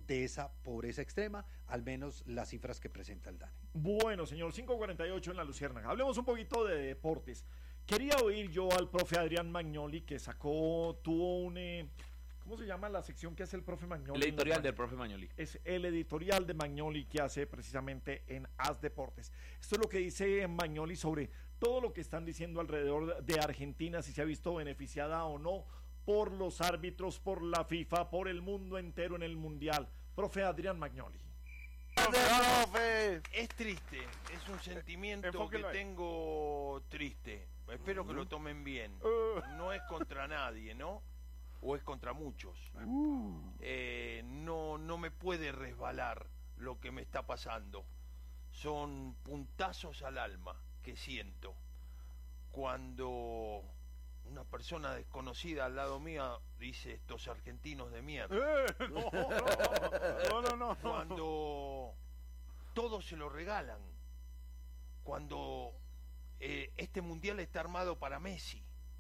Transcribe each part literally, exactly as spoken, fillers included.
de esa pobreza extrema, al menos las cifras que presenta el DANE. Bueno, señor, cinco cuarenta y ocho en la Luciérnaga. Hablemos un poquito de deportes. Quería oír yo al profe Adrián Magnoli, que sacó, tuvo un... Eh, ¿cómo se llama la sección que hace el profe Magnoli? El editorial del profe Magnoli. Es el editorial de Magnoli que hace precisamente en As Deportes. Esto es lo que dice Magnoli sobre todo lo que están diciendo alrededor de Argentina, si se ha visto beneficiada o no por los árbitros, por la FIFA, por el mundo entero en el Mundial. Profe Adrián Magnoli. Profe. Es triste, es un sentimiento Enfóquelo que ahí. tengo triste. Espero que lo tomen bien. No es contra nadie, ¿no? O es contra muchos. Eh, no, no me puede resbalar lo que me está pasando. Son puntazos al alma que siento cuando una persona desconocida al lado mía dice estos argentinos de mierda. Eh, no, no, no, no. Cuando todo se lo regalan. Cuando eh, este mundial está armado para Messi.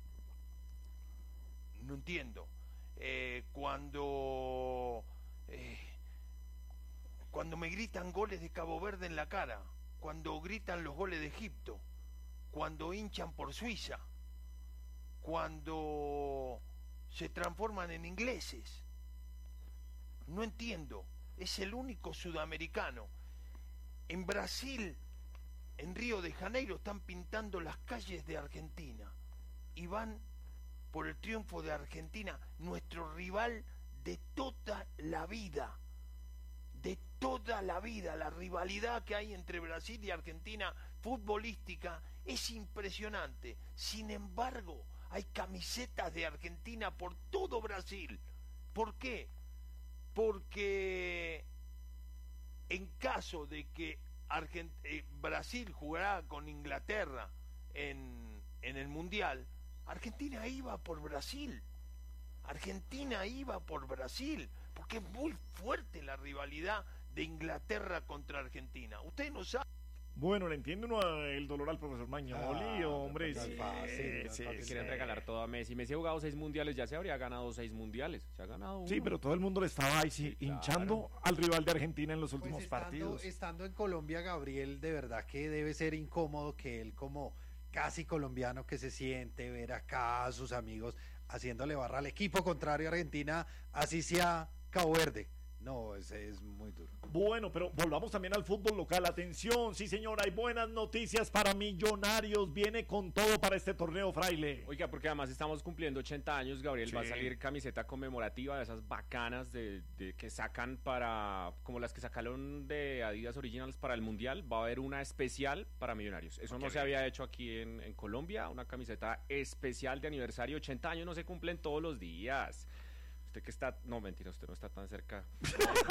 No entiendo. Eh, cuando eh, cuando me gritan goles de Cabo Verde en la cara, cuando gritan los goles de Egipto, cuando hinchan por Suiza, cuando se transforman en ingleses. No entiendo. Es el único sudamericano. En Brasil, en Río de Janeiro, están pintando las calles de Argentina y van por el triunfo de Argentina, nuestro rival de toda la vida, de toda la vida. La rivalidad que hay entre Brasil y Argentina futbolística es impresionante. Sin embargo, hay camisetas de Argentina por todo Brasil. ¿Por qué? Porque en caso de que Argent- eh, Brasil jugara con Inglaterra en, en el Mundial, Argentina iba por Brasil. Argentina iba por Brasil, porque es muy fuerte la rivalidad de Inglaterra contra Argentina. Usted no sabe. Bueno, le entiende uno el dolor al profesor Magnoli, Ah, hombre. no es Sí, fácil, no es sí, fácil. sí. Quieren regalar todo a Messi. Messi ha jugado seis mundiales, ya se habría ganado seis mundiales. Se ha ganado uno. Sí, pero todo el mundo le estaba ahí sí, Sí, claro. hinchando al rival de Argentina en los últimos Pues estando, partidos. estando en Colombia, Gabriel, de verdad que debe ser incómodo que él, como casi colombiano que se siente, ver acá a sus amigos haciéndole barra al equipo contrario a Argentina, así sea Cabo Verde. No, ese es muy duro. Bueno, pero volvamos también al fútbol local. Atención, sí señor, hay buenas noticias para Millonarios. Viene con todo para este torneo, Fraile. Oiga, porque además estamos cumpliendo ochenta años, Gabriel. Sí. Va a salir camiseta conmemorativa de esas bacanas de, de que sacan para, como las que sacaron de Adidas Originals para el Mundial. Va a haber una especial para Millonarios. Eso no se había hecho aquí en, en Colombia. Una camiseta especial de aniversario. ochenta años no se cumplen todos los días. Usted que está... No, mentira, usted no está tan cerca. Uy,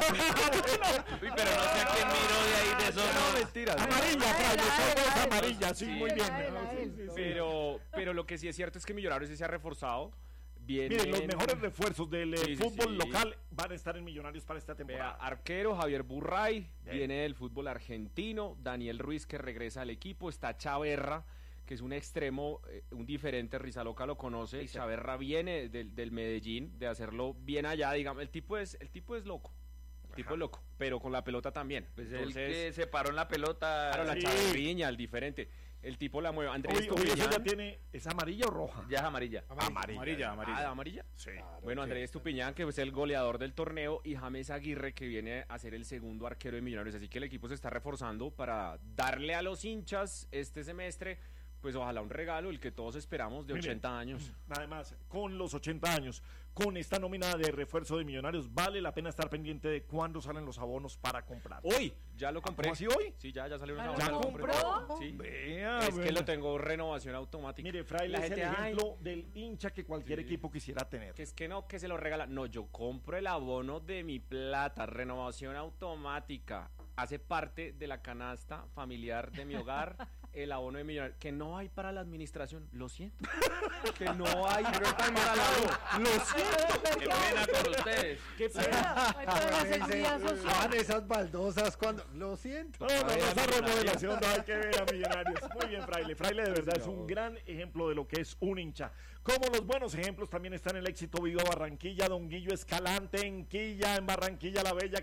pero no sé a quién miró de ahí de eso. No, mentiras. Amarilla, Fraile, todo es amarilla, sí, Sí. muy bien. A él, a él. Sí, sí, sí. Pero, pero lo que sí es cierto es que Millonarios sí se ha reforzado. Viene Miren, los mejores refuerzos del eh, Sí, sí, fútbol sí. local van a estar en Millonarios para esta Vea, temporada. arquero Javier Burray, Bien. viene del fútbol argentino. Daniel Ruiz, que regresa al equipo. Está Chaverra, que es un extremo, eh, un diferente. Rizaloca lo conoce. Chaverra viene del, del Medellín, de hacerlo bien allá, digamos. El tipo es, el tipo es loco. El tipo es loco, pero con la pelota también. Pues Entonces, el que se paró en la pelota. claro, la Sí. Chaverriña, el diferente. El tipo la mueve. Andrés Hoy, hoy eso ya Estupiñán. tiene, ¿es amarilla o roja? Ya es amarilla. Amarilla. Amarilla, amarilla. Ah, ¿amarilla? Sí. Bueno, Andrés Estupiñán, que es el goleador del torneo, y James Aguirre, que viene a ser el segundo arquero de Millonarios. Así que el equipo se está reforzando para darle a los hinchas este semestre, pues ojalá un regalo, el que todos esperamos, de Miren, ochenta años. Además, con los ochenta años, con esta nómina de refuerzo de Millonarios, vale la pena estar pendiente de cuándo salen los abonos para comprar. Hoy, ya lo compré. ¿Cómo así hoy? Sí, ya, ya salió ¿Ya una lo ya lo compré. compró? Sí. Vea, Es que bueno. lo tengo renovación automática. Mire, Fraile La es el gente, ay, ejemplo del hincha que cualquier Sí. equipo quisiera tener. que es que no, que se lo regala. No, yo compro el abono de mi plata, renovación automática. Hace parte de la canasta familiar de mi hogar, el abono de Millonarios. Que no hay para la administración, lo siento. Que no hay para la lo siento. Qué pena con ustedes. Qué Pero, pena. ay, pero la seguridad social. Hagan esas baldosas cuando... Lo siento. No, no, no, Ay, esa Millonarios. remodelación no hay que ver a Millonarios. Muy bien, Fraile. Fraile de verdad es un gran ejemplo de lo que es un hincha. Como los buenos ejemplos también están en el éxito Viva Barranquilla, Don Guillo Escalante en Quilla, en Barranquilla la Bella.